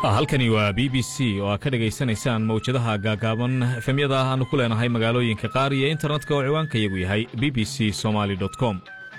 halkani waa BBC oo aad ka dhageysanaysaan mawjadaha gaagaaban efemyada aanu ku leenahay magaalooyinka qaar iyo internetka oo ciwaanka iyagu yahay bbcsomali.com.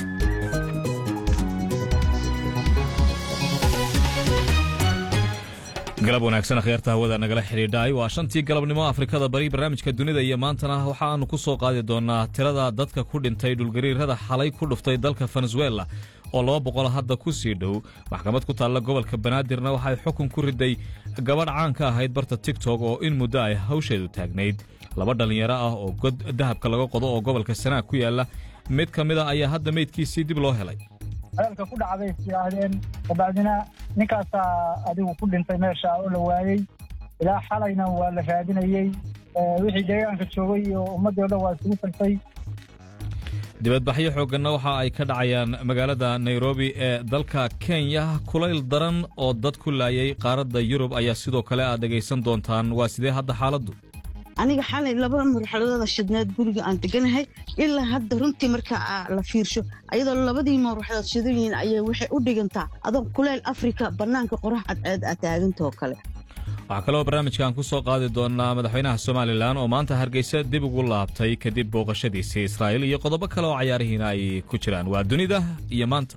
galab wanaagsan akhyaarta hawada nagala xidhiidhay waa 5tii galabnimo Afrikada bari barnaamijka dunida iyo maantana waxa aanu ku soo qaadi doonaa tirada dadka ku dhintay dhulgariirada xalay ku dhuftay dalka Venezuela oo 200 hadda ku sii dhow. maxkamad ku taala gobolka Banaadirna waxay xukun ku riday gabadh caan ka ahayd barta TikTok oo in muddo ay hawsheedu taagnayd. laba dhalinyaro ah oo god dahabka laga qodo oo gobolka Sanaag ku yaala mid kamid ah ayaa hadda meydkiisii dib loo helay. halka ku dhacday siyaadeen baadina ninkaas adigu ku dhintay meesha oo la waayay ilaa xalayna waa la raadinayay wixii deegaanka joogay iyo ummadooda waa isugu falsay. dibadbaxyo xoogganna waxa ay ka dhacayaan magaalada Nairobi ee dalka Kenya. kulayl daran oo dad ku laayay qaaradda Yurub ayaa sidoo kale aad dhageysan doontaan. waa sidee hadda xaaladdu? aniga xalay laba marxaladooda shidneed guriga aan deganahay ilaa hadda runtii marka la fiirsho ayadoo labadii marxaladood shidayeen ayay waxay u dhigantaa adoon kuleyl Afrika banaanka qorax cad taagantoo kale. waxa kale oo barnaamijkan ku soo qaadi doonaa madaxweynaha Soomaaliland oo maanta Hargeysa dib ugu laabtay kadib booqashadiisa Israa'iil iyo qodobo kale oo ciyaarihiina ay ku jiraan. waa dunida iyo maanta.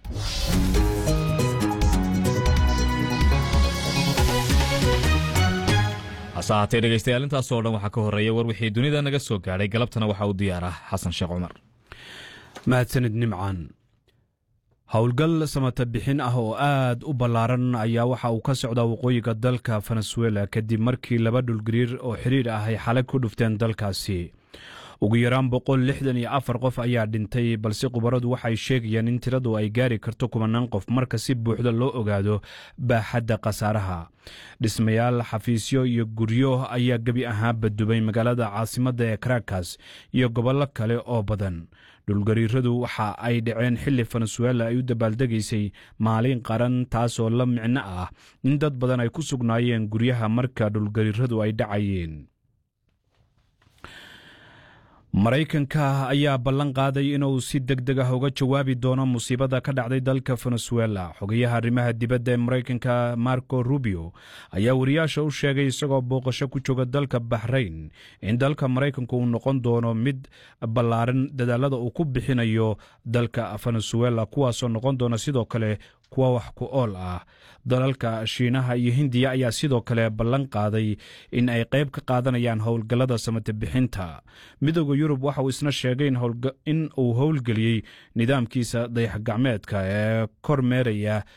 asaatay dhageystayaal intaas oo dhan waxa ka horeeya war wixii dunida naga soo gaaray galabtana waxa uu diyaara Xasan Sheekh Umar. mahadsanid nimcaan. howlgal samata bixin ah oo aad u ballaaran ayaa waxa uu ka socdaa waqooyiga dalka Venezuela kadib markii laba dhulgariir oo xiriir ah ay xalay ku dhufteen dalkaasi. ugu yaraan 164 qof ayaa dhintay balse khubaradu waxay sheegayaan in tiradu ay gaari karto 10 qof marka si buuxda loo ogaado baaxadda khasaaraha. dhismayaal xafiisyo iyo guryo ayaa gebi ahaanba dubay magaalada caasimadda ee Caracas iyo gobollo kale oo badan. dhulgariiradu waxa ay dhaceen xilli Venezuela ay u dabaaldegaysay maalin qaran taasoo la micno ah in dad badan ay ku sugnaayeen guryaha marka dhulgariiradu ay dhacayeen. Maraykanka ayaa ballan qaaday inuu si degdeg ah uga jawaabi doono musiibada ka dhacday dalka Venezuela. xogayaha arrimaha dibadda ee Maraykanka Marco Rubio ayaa wariyaasha u sheegay isagoo booqasho ku jooga dalka Bahrain in dalka Maraykanku uu noqon doono mid ballaaran dadaalada uu ku bixinayo dalka Venezuela kuwaasoo noqon doona sidoo kale kuwa wax ku ool ah. dalalka Shiinaha iyo Hindiya ayaa sidoo kale ballan qaaday in ay qayb ka qaadanayaan howlgallada samata bixinta. midowga Yurub waxa uu isna sheegay in uu howlgeliyey nidaamkiisa dayax gacmeedka ee kormeeraya